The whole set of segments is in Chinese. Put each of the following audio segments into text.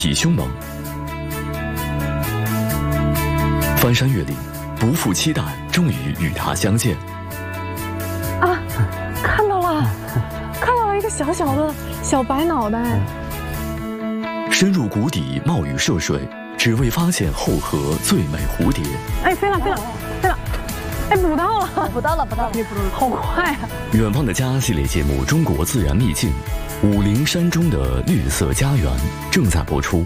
极凶猛。翻山越岭，不负期待，终于与它相见。 啊，看到了，看到了一个小小的小白脑袋。 深入谷底，冒雨涉水，只为发现后河最美蝴蝶。 哎，飞了，飞了，飞了！哎，捕到了， 捕到了， 好快啊！ 远方的家系列节目《中国自然秘境》，武陵山中的绿色家园正在播出。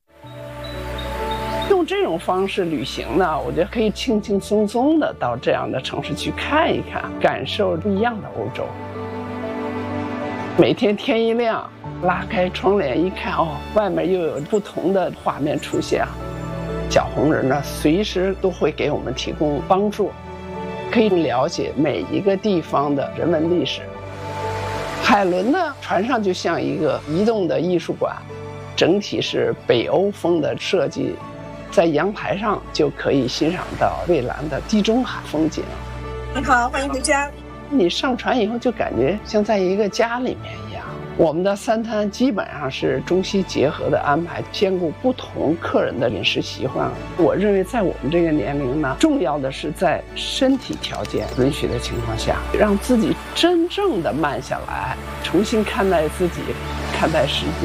用这种方式旅行呢，我觉得可以轻轻松松的到这样的城市去看一看，感受不一样的欧洲。每天天一亮，拉开窗帘一看，哦，外面又有不同的画面出现。小红人呢，随时都会给我们提供帮助，可以了解每一个地方的人文历史。海伦呢，船上就像一个移动的艺术馆，整体是北欧风的设计，在阳台上就可以欣赏到蔚蓝的地中海风景。 你好，欢迎回家。 你上船以后就感觉像在一个家里面一样。我们的3餐基本上是中西结合的安排，兼顾不同客人的饮食习惯。我认为在我们这个年龄呢，重要的是在身体条件允许的情况下，让自己真正的慢下来，重新看待自己，看待世界。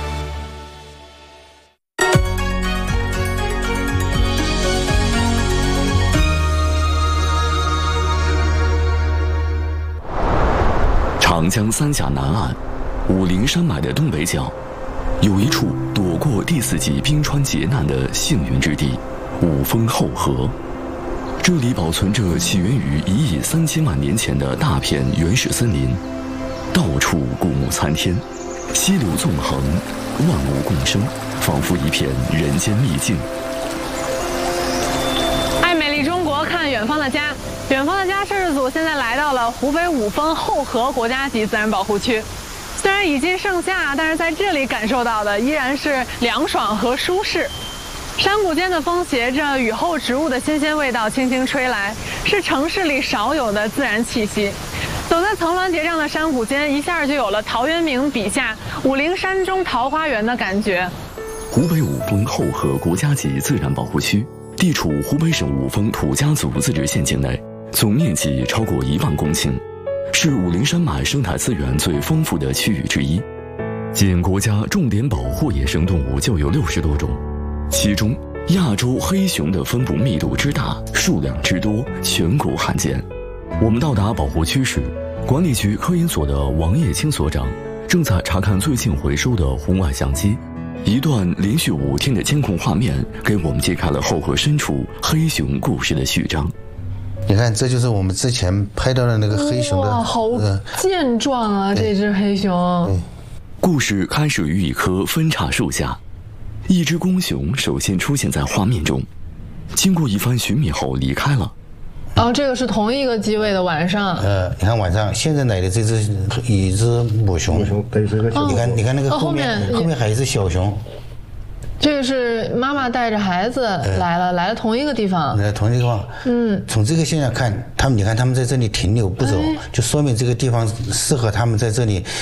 长江三峡南岸，武陵山脉的东北角，有一处躲过第4纪冰川劫难的幸运之地——五峰后河。这里保存着起源于1亿3000万年前的大片原始森林，到处古木参天，溪流纵横，万物共生，仿佛一片人间秘境。 爱美丽中国，看远方的家。远方的家摄制组现在来到了湖北五峰后河国家级自然保护区。虽然已经盛夏，但是在这里感受到的依然是凉爽和舒适。山谷间的风携着雨后植物的新鲜味道轻轻吹来，是城市里少有的自然气息。走在层峦叠嶂的山谷间，一下就有了陶渊明笔下武陵山中桃花源的感觉。 湖北五峰后河国家级自然保护区地处湖北省五峰土家族自治县境内，总面积超过1万公顷，是武陵山脉生态资源最丰富的区域之一。仅国家重点保护野生动物就有60多种，其中亚洲黑熊的分布密度之大，数量之多，全国罕见。我们到达保护区时，管理局科研所的王叶青所长正在查看最近回收的红外相机。一段连续5天的监控画面，给我们揭开了后河深处黑熊故事的序章。 你看，这就是我们之前拍到的那个黑熊的， 哇，好健壮啊！这只黑熊。 故事开始于一棵分叉树下，一只公熊首先出现在画面中，经过一番寻觅后离开了。 哦，这个是同一个机位的晚上。 你看晚上现在来的这只一只母熊，对，这个你看那个后面还有一只小熊。 这个是妈妈带着孩子来了同一个地方， 来同一个地方。从这个现象看，你看他们在这里停留不走，就说明这个地方适合他们在这里，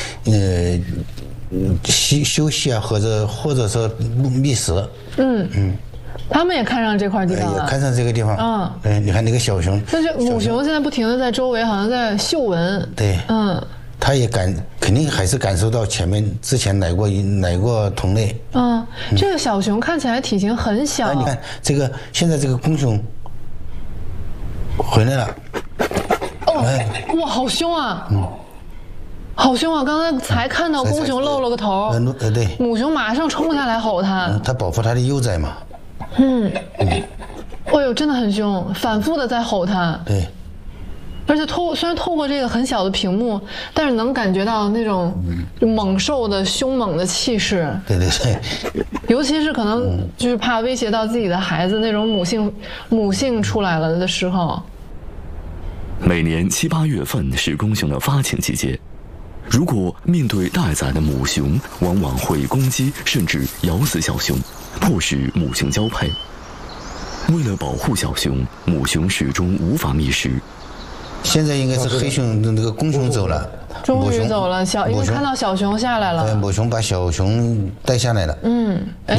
休息啊，或者说觅食。 他们也看上这块地方了， 也看上这个地方。你看那个小熊， 就是母熊现在不停的在周围好像在嗅闻。 对，他也肯定还是感受到之前来过同类。 这个小熊看起来体型很小。 你看现在这个公熊回来了。 哇，好凶啊！好凶啊！刚才才看到公熊露了个头。 对。 母熊马上冲下来吼它。 它保护它的幼崽嘛。 哎呦，真的很凶，反复的在吼它。 对。 而且虽然透过这个很小的屏幕，但是能感觉到那种猛兽的凶猛的气势。 对。 尤其是可能就是怕威胁到自己的孩子那种母性出来了的时候。 每年7、8月份是公熊的发情季节，如果面对待宰的母熊，往往会攻击甚至咬死小熊，迫使母熊交配。为了保护小熊，母熊始终无法觅食。 现在应该是黑熊那个公熊走了， 终于走了，因为看到小熊下来了。 母熊把小熊带下来了。